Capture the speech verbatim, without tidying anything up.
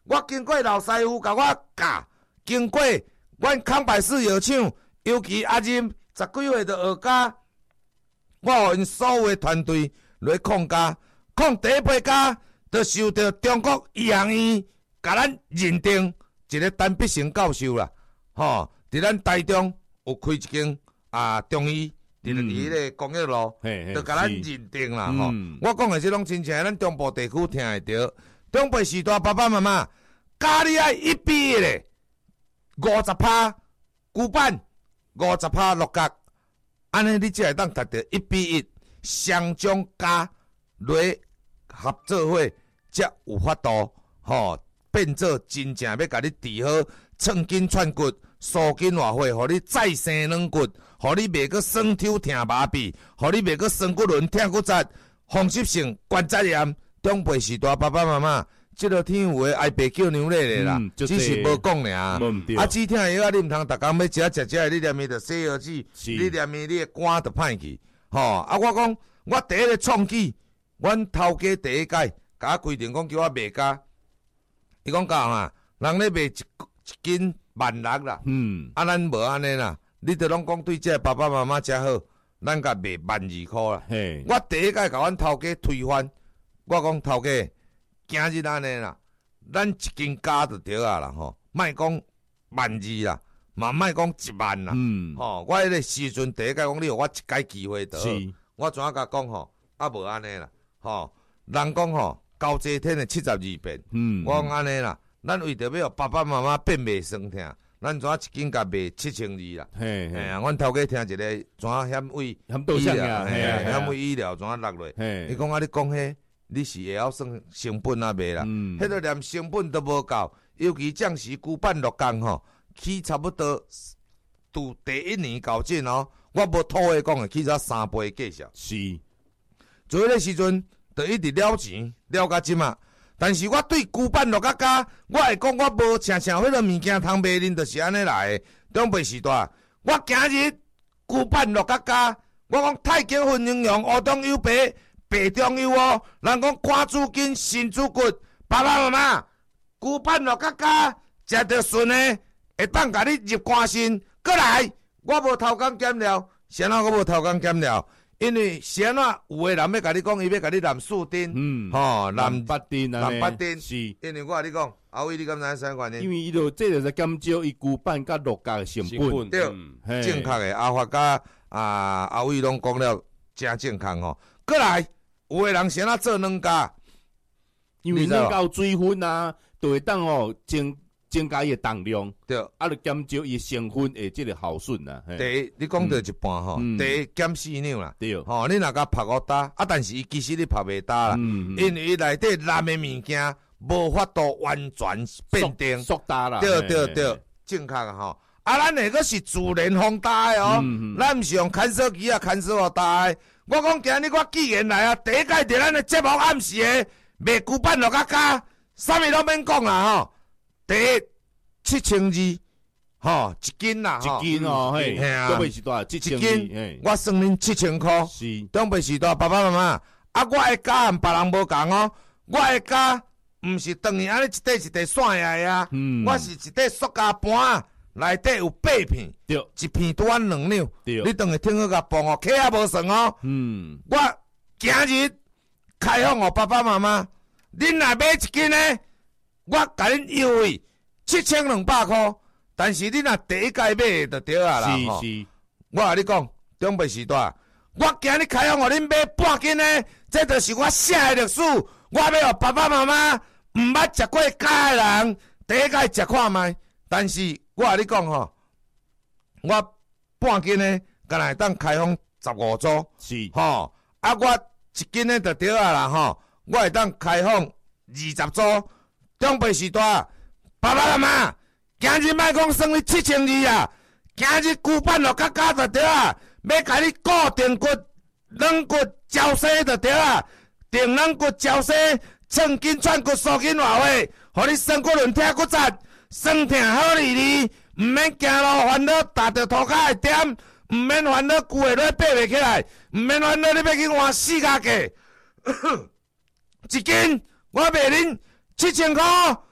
我经过老师傅甲我教，经过阮康百氏药厂，尤其阿任十几岁就学家，我互因所有的团队来抗家，抗第一批家，就受到中国医学院甲咱认定一个单必成教授啦，吼，伫咱台中有开一间啊中医，伫咧伫迄个工业路，就甲咱认定啦，吼、嗯。我讲的即种亲像咱中部地区听会着，中部时代爸爸妈妈，家里爱一毕业咧，五十趴古板，五十趴六角，安尼你才会当达到一比一，双种加来合作伙，才有法度吼、哦、变做真正要甲你治好寸筋串骨、疏筋活血，互你再生软骨，互你袂个酸抽疼麻痹，互你袂个酸骨轮疼骨折、风湿性关节炎。中辈时代爸爸妈妈，即个天有诶爱白叫牛奶咧啦，嗯、只是无讲尔。啊，止疼药啊，你毋通逐工要食食食，你念伊着西药剂，你念伊你诶肝着歹去。吼、哦、啊！我讲我第一个创举，阮头家第一届，甲我规定讲叫我卖价。伊讲教嘛，人咧卖一一斤万六啦。嗯。啊，咱无安尼啦，你着拢讲对这爸爸妈妈遮好，咱甲卖万二箍啦。嘿。我第一届甲阮头家推翻，我讲头家，今日安尼啦，咱一斤加就对啊啦吼，莫讲万二啦。嘛莫讲一万啦，嗯，吼、哦，我迄个时阵第一届讲，你互我一届机会得，我怎啊甲讲吼，啊无安尼啦，吼、哦，人讲吼，交济天的七十二变，嗯，我讲安尼啦，咱为着要爸爸妈妈变袂酸疼，咱怎啊一斤甲卖七千二啦，嘿嘿啊，阮头家听一个怎啊险位医疗，嘿啊，险位医疗怎啊落落，伊讲啊，你讲迄，你是会晓算成本啊卖啦，嗯，迄个连成本都无够，尤其将士久办六工吼。起差不多，拄第一年到阵哦，我无土话讲诶，起差三倍计数。是，做迄个时阵，就一直了钱了甲即嘛。但是我对旧版六角家，我会讲我无常常迄个物件通卖恁，就是安尼来诶。中辈时代，我今日旧版六角家，我讲太极分营养，乌冬有白，白中有哦。人讲肝主筋，肾主骨，爸爸妈妈，旧版六角家食着顺诶。会当甲你入肝肾，过来，我无头工减料，谁哪我无头工减料？因为谁哪有诶人要甲你讲，伊要甲你蓝树丁，嗯，吼，蓝八丁啊，蓝八丁是。因为我甲你讲，阿伟，你敢知啥原因？ 因为伊就这就是减少伊旧版甲六角成本， 对，嗯、正确诶。阿发甲啊阿伟拢讲了真正确吼。过来，有诶人谁哪做两家？ 因为两家有水分啊，就会当吼增。增加伊诶重量，对，啊，就减少伊成分诶，即个耗损啦。 第一，你讲到一半吼，嗯、第一减四两啦，对，吼、哦，你若甲拍互打，啊，但是伊其实你拍袂打啦，嗯、因为伊内底蓝诶物件无法度完全变定， 缩打啦， 对对对，正确啊吼。啊，咱那个是自然风打诶哦，嗯、咱毋是用牵手机啊牵手互打诶。我讲今日我既然来啊，第一届伫咱诶节目暗时诶，卖旧版落甲加，啥物拢免讲啦吼。第一七千二，吼一斤啦， 一斤哦，嘿，中辈时代七千二，我算恁七千块。是中辈时代爸爸妈妈，啊，我的价和别人无共哦，我的价毋是等于安尼一块一块散下呀，嗯，我是一块塑胶盘，内底有八片，对，一片拄安两两，对，你等于听好甲磅哦，客也无算哦，嗯，我今日开放哦，爸爸妈妈，恁若买一斤呢？我甲恁优惠七千两百块，但是你若第一届买就对啊啦。是是，我甲你讲，中辈时代，我今日开放互恁买半斤呢，这就是我写的历史。我要互爸爸妈妈毋捌食过假的人，第一届食看卖。但是我甲你讲吼，我半斤呢，敢若当开放十五组。是，吼，啊，我一斤呢就对啊啦吼，我会当开放二十组。中辈时代，爸爸妈妈，今日莫讲算你七千二啊！今日旧版落甲加就对啊，要甲你固定骨、软骨、胶西就对啊，定软骨、胶西、寸筋串骨、疏筋活血，互你酸骨轮疼骨折，酸疼好利利，毋免行路烦恼踏着涂骹会点，毋免烦恼骨会落爬袂起来，毋免烦恼你要去换四角架，一斤我卖恁七千块。